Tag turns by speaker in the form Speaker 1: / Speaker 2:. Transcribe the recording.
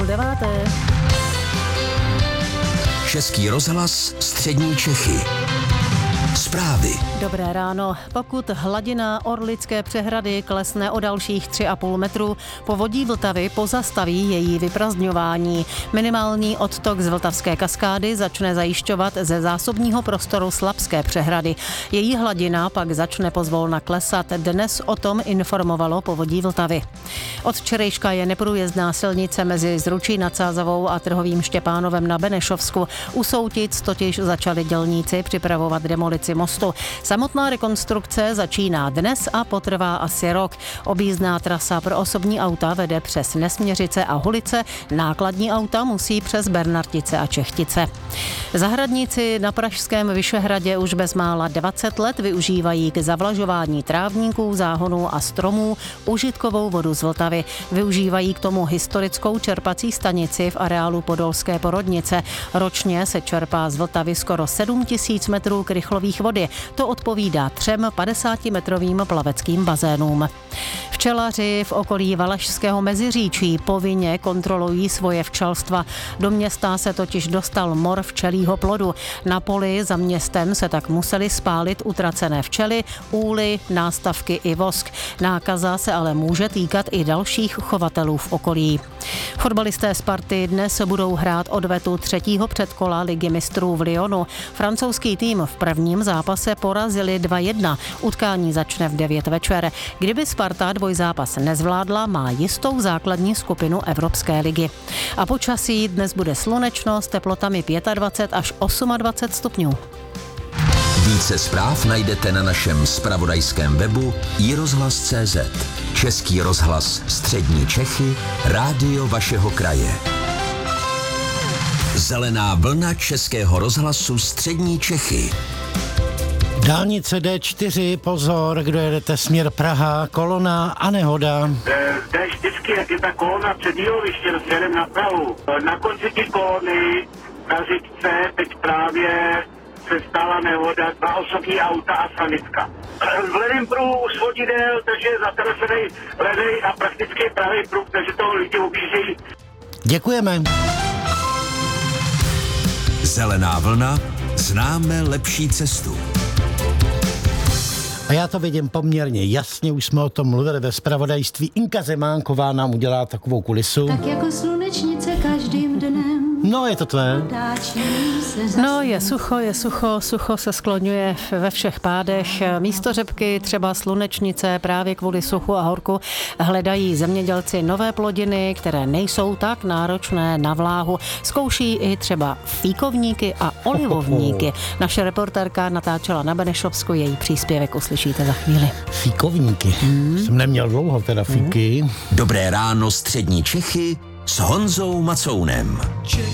Speaker 1: 9:30.
Speaker 2: Český rozhlas Střední Čechy. Zprávy.
Speaker 1: Dobré ráno. Pokud hladina Orlické přehrady klesne o dalších 3,5 metru, povodí Vltavy pozastaví její vyprazdňování. Minimální odtok z Vltavské kaskády začne zajišťovat ze zásobního prostoru Slabské přehrady. Její hladina pak začne pozvolna klesat. Dnes o tom informovalo povodí Vltavy. Od včerejška je neprůjezdná silnice mezi Zručí nad Sázavou a Trhovým Štěpánovem na Benešovsku. U Soutic totiž začali dělníci připravovat demolici mostu. Samotná rekonstrukce začíná dnes a potrvá asi rok. Objízdná trasa pro osobní auta vede přes Nesměřice a Hulice, nákladní auta musí přes Bernartice a Čechtice. Zahradníci na pražském Vyšehradě už bezmála 20 let využívají k zavlažování trávníků, záhonů a stromů užitkovou vodu z Vltavy. Využívají k tomu historickou čerpací stanici v areálu Podolské porodnice. Ročně se čerpá z Vltavy skoro 7 000 metrů krychlových vody. To odpovídá 3 50metrovým plaveckým bazénům. Včelaři v okolí Valašského Meziříčí povinně kontrolují svoje včelstva. Do města se totiž dostal mor včelího plodu. Na poli za městem se tak museli spálit utracené včely, úly, nástavky i vosk. Nákaza se ale může týkat i dalších chovatelů v okolí. Fotbalisté Sparty dnes budou hrát odvetu 3. předkola Ligy mistrů v Lyonu. Francouzský tým v prvním zápase porazili 2-1. Utkání začne v 9 večer. Kdyby Sparta dvojzápas nezvládla, má jistou základní skupinu Evropské ligy. A počasí dnes bude slunečno s teplotami 25 až 28 stupňů.
Speaker 2: Více zpráv najdete na našem zpravodajském webu iRozhlas.cz. Český rozhlas Střední Čechy, rádio vašeho kraje. Zelená vlna Českého rozhlasu Střední Čechy.
Speaker 3: Dálnice D4, pozor, kdo jedete směr Praha, kolona a nehoda.
Speaker 4: D4, jak je ta kolona před Jílovištěm směrem na Prahu. Na konci té kolony, na řičce, teď právě se stala nehoda, 2 osobní auta a sanitka. V levém pruhu už vodidel, takže je zatracený levej a prakticky pravý pruh, takže toho lidi objíždějí.
Speaker 3: Děkujeme.
Speaker 2: Zelená vlna, známe lepší cestu.
Speaker 3: A já to vidím poměrně jasně, už jsme o tom mluvili ve zpravodajství. Inka Zemánková nám udělá takovou kulisu.
Speaker 5: Tak jako slunečnice každým dnem.
Speaker 3: No, je to tvé.
Speaker 1: No, je sucho se skloňuje ve všech pádech. Místo řepky, třeba slunečnice, právě kvůli suchu a horku hledají zemědělci nové plodiny, které nejsou tak náročné na vláhu. Zkouší i třeba fíkovníky a olivovníky. Naše reportérka natáčela na Benešovsku, její příspěvek uslyšíte za chvíli.
Speaker 3: Fíkovníky. Jsem neměl dlouho teda fíky.
Speaker 2: Dobré ráno Střední Čechy s Honzou Macounem.